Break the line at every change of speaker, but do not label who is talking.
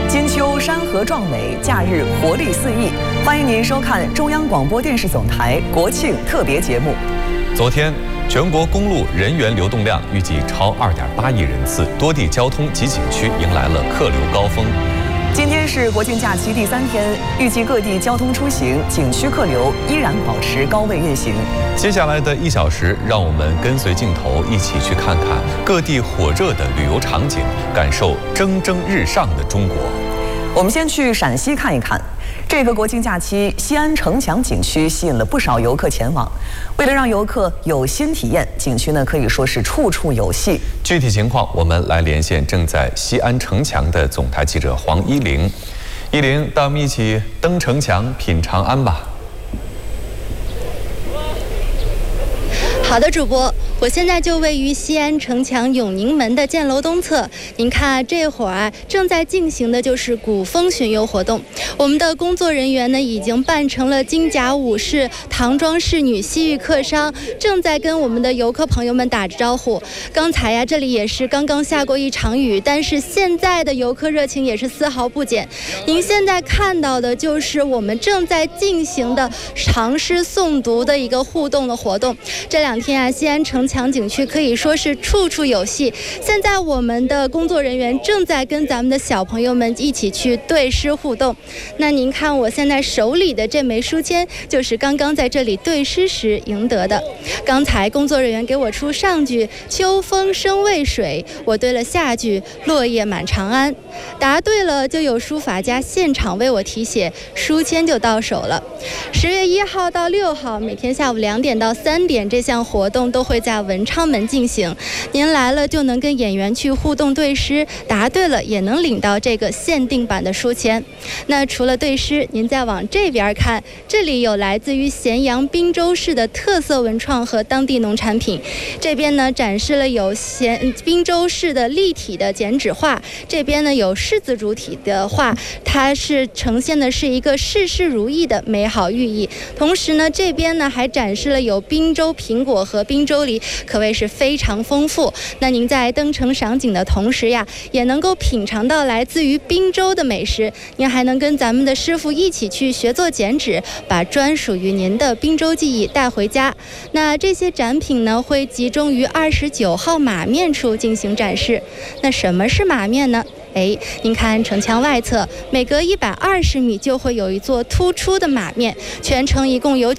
金秋山河壮美，假日活力四溢。欢迎您收看中央广播电视总台国庆特别节目。
昨天，全国公路人员流动量预计超2.8亿人次，多地交通及景区迎来了客流高峰。
今天是国庆假期第3天，预计各地交通出行、景区客流依然保持高位运行。
接下来的1小时，让我们跟随镜头一起去看看各地火热的旅游场景，感受蒸蒸日上的中国。
我们先去陕西看一看。这个国庆假期，西安城墙景区吸引了不少游客前往。为了让游客有新体验，景区呢可以说是处处有戏。
具体情况，我们来连线正在西安城墙的总台记者黄依玲。依玲，带我们一起登城墙，品长安吧。
好的，主播，我现在就位于西安城墙永宁门的箭楼东侧。您看，这会儿正在进行的就是古风巡游活动。我们的工作人员呢，已经扮成了金甲武士、唐装仕女、西域客商，正在跟我们的游客朋友们打着招呼。刚才呀，这里也是刚刚下过一场雨，但是现在的游客热情也是丝毫不减。您现在看到的就是我们正在进行的唐诗诵读的一个互动的活动。这2天啊，西安城墙景区可以说是处处有戏。现在我们的工作人员正在跟咱们的小朋友们一起去对诗互动。那您看我现在手里的这枚书签，就是刚刚在这里对诗时赢得的。刚才工作人员给我出上句“秋风生渭水”，我对了下句“落叶满长安”。答对了就有书法家现场为我题写，书签就到手了。10月1号到6号，每天下午2点到3点，这项活动都会在文昌门进行。您来了就能跟演员去互动对诗，答对了也能领到这个限定版的书签。那除了对诗，您再往这边看，这里有来自于咸阳滨州市的特色文创和当地农产品。这边呢展示了有滨州市的立体的剪纸画，这边呢有柿子主体的画，它是呈现的是一个事事如意的美好寓意。同时呢，这边呢还展示了有滨州苹果和滨州梨，可谓是非常丰富。那您在登城赏景的同时呀，也能够品尝到来自于滨州的美食。您还能跟咱们的师傅一起去学做剪纸，把专属于您的滨州记忆带回家。那这些展品呢，会集中于29号马面处进行展示。那什么是马面呢？您看城墙外侧，每隔120米就会有一座突出的马面，全程一共有